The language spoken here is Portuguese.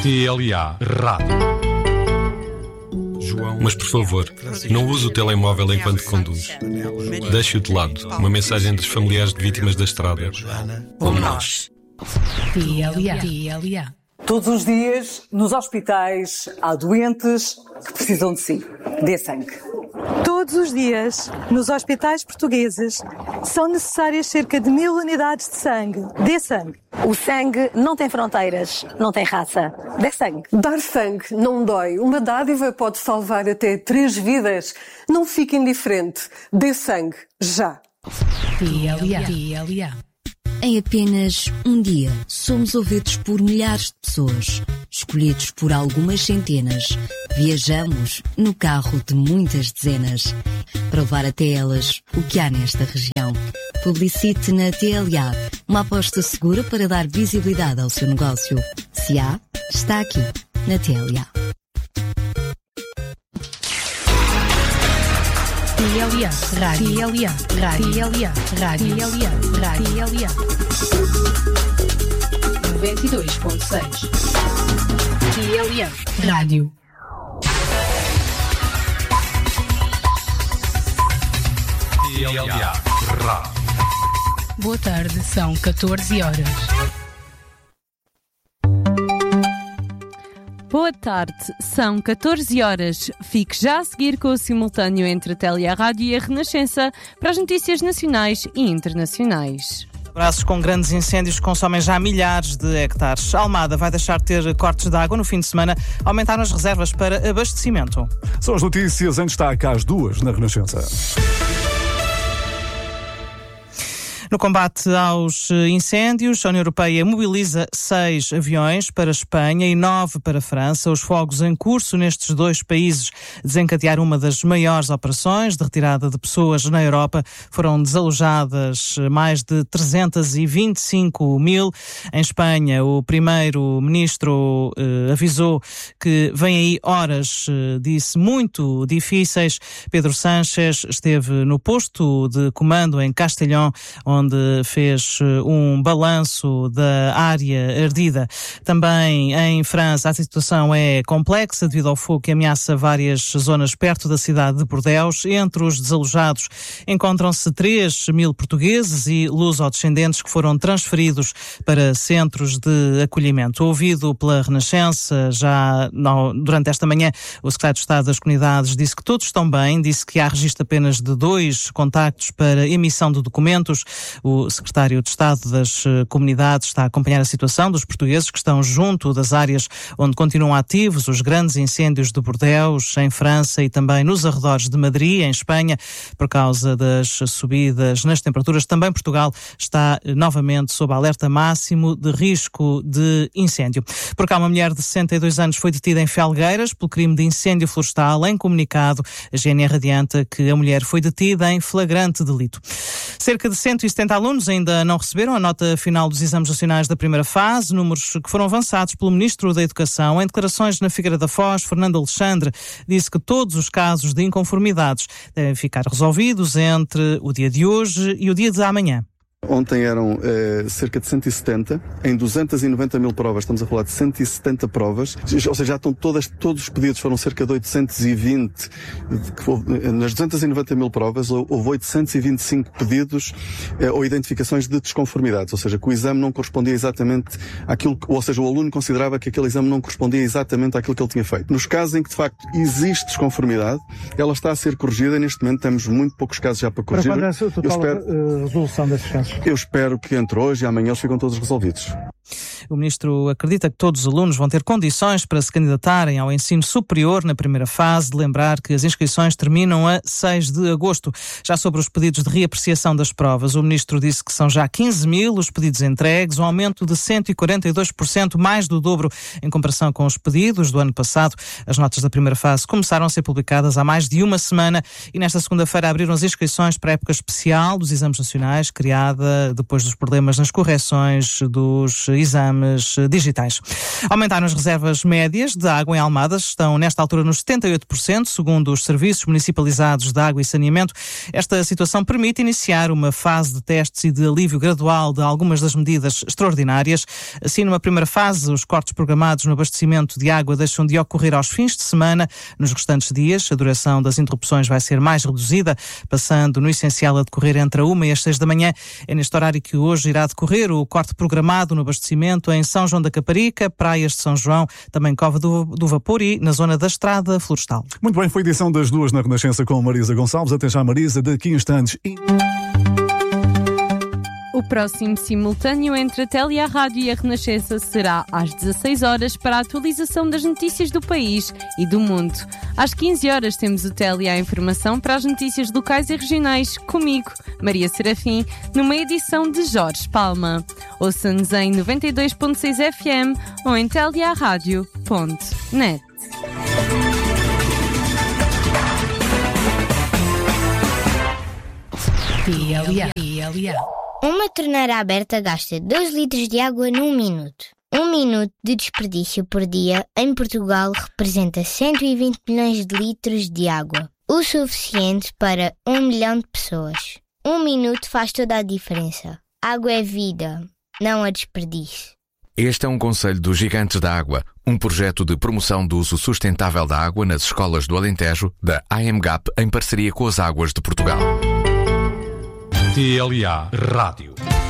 TLA Rádio. Mas por favor, não use o telemóvel enquanto conduz. Deixe-o de lado. Uma mensagem dos familiares de vítimas da estrada. Como nós. TLA. Todos os dias, nos hospitais, há doentes que precisam de si. Dê sangue. Todos os dias, nos hospitais portugueses, são necessárias cerca de 1000 unidades de sangue. Dê sangue. O sangue não tem fronteiras, não tem raça. Dê sangue. Dar sangue não dói. Uma dádiva pode salvar até 3 vidas. Não fique indiferente. Dê sangue. Já. TLA. Em apenas um dia, somos ouvidos por milhares de pessoas, escolhidos por algumas centenas. Viajamos no carro de muitas dezenas, para levar até elas o que há nesta região. Publicite na TLA, uma aposta segura para dar visibilidade ao seu negócio. Se há, está aqui, na TLA. TLA Rádio. Rádio. 92.6. TLA Rádio. TLA Rádio. Boa tarde, são 14 horas. Boa tarde, são 14 horas. Fique já a seguir com o simultâneo entre a TLA Rádio e a Renascença para as notícias nacionais e internacionais. Abraços. Com grandes incêndios que consomem já milhares de hectares. A Almada vai deixar de ter cortes de água no fim de semana. Aumentaram as reservas para abastecimento. São as notícias em destaque às 2 na Renascença. No combate aos incêndios, a União Europeia mobiliza 6 aviões para a Espanha e 9 para a França. Os fogos em curso nestes 2 países desencadearam uma das maiores operações de retirada de pessoas na Europa. Foram desalojadas mais de 325 mil. Em Espanha, o primeiro-ministro avisou que vem aí horas, disse, muito difíceis. Pedro Sánchez esteve no posto de comando em Castellón, onde fez um balanço da área ardida. Também em França a situação é complexa devido ao fogo que ameaça várias zonas perto da cidade de Bordeaux. Entre os desalojados encontram-se 3 mil portugueses e lusodescendentes que foram transferidos para centros de acolhimento. Ouvido pela Renascença durante esta manhã, o secretário de Estado das Comunidades disse que todos estão bem, disse que há registro apenas de 2 contactos para emissão de documentos. O secretário de Estado das Comunidades está a acompanhar a situação dos portugueses que estão junto das áreas onde continuam ativos os grandes incêndios de Bordeaux, em França, e também nos arredores de Madrid, em Espanha, por causa das subidas nas temperaturas. Também Portugal está novamente sob alerta máximo de risco de incêndio. Por cá, uma mulher de 62 anos foi detida em Felgueiras pelo crime de incêndio florestal. Em comunicado, a GNR adianta que a mulher foi detida em flagrante delito. Cerca de 170 alunos ainda não receberam a nota final dos exames nacionais da primeira fase, números que foram avançados pelo Ministro da Educação. Em declarações na Figueira da Foz, Fernando Alexandre disse que todos os casos de inconformidades devem ficar resolvidos entre o dia de hoje e o dia de amanhã. Ontem eram cerca de 170, em 290 mil provas, estamos a falar de 170 provas, ou seja, já estão todos os pedidos, foram cerca de 820, nas 290 mil provas houve 825 pedidos ou identificações de desconformidades, ou seja, que o exame não correspondia exatamente àquilo, ou seja, o aluno considerava que aquele exame não correspondia exatamente àquilo que ele tinha feito. Nos casos em que de facto existe desconformidade, ela está a ser corrigida e neste momento temos muito poucos casos já para corrigir. Para quando é a total resolução desses casos? Eu espero que entre hoje e amanhã eles ficam todos resolvidos. O Ministro acredita que todos os alunos vão ter condições para se candidatarem ao ensino superior na primeira fase. De lembrar que as inscrições terminam a 6 de agosto. Já sobre os pedidos de reapreciação das provas, o Ministro disse que são já 15 mil os pedidos entregues, um aumento de 142%, mais do dobro em comparação com os pedidos do ano passado. As notas da primeira fase começaram a ser publicadas há mais de uma semana e nesta segunda-feira abriram as inscrições para a época especial dos exames nacionais, criada depois dos problemas nas correções dos exames digitais. Aumentaram as reservas médias de água em Almada, estão nesta altura nos 78%, segundo os serviços municipalizados de água e saneamento. Esta situação permite iniciar uma fase de testes e de alívio gradual de algumas das medidas extraordinárias. Assim, numa primeira fase, os cortes programados no abastecimento de água deixam de ocorrer aos fins de semana. Nos restantes dias, a duração das interrupções vai ser mais reduzida, passando no essencial a decorrer entre a 1 e as 6 da manhã. É neste horário que hoje irá decorrer o corte programado no abastecimento em São João da Caparica, Praias de São João, também Cova do Vapor e na zona da Estrada Florestal. Muito bem, foi a edição das 2 na Renascença com Marisa Gonçalves. Até já, Marisa, daqui a instantes. O próximo simultâneo entre a Tele, a Rádio e a Renascença será às 16 horas para a atualização das notícias do país e do mundo. Às 15 horas temos o Tele a informação para as notícias locais e regionais, comigo, Maria Serafim, numa edição de Jorge Palma. Ouça-nos em 92.6 FM ou em telearadio.net. Uma torneira aberta gasta 2 litros de água num minuto. 1 minuto de desperdício por dia em Portugal representa 120 milhões de litros de água, o suficiente para 1 milhão de pessoas. 1 minuto faz toda a diferença. Água é vida, não a desperdício. Este é um conselho dos Gigantes da Água, um projeto de promoção do uso sustentável da água nas escolas do Alentejo, da AMGAP, em parceria com as Águas de Portugal. TLA Rádio.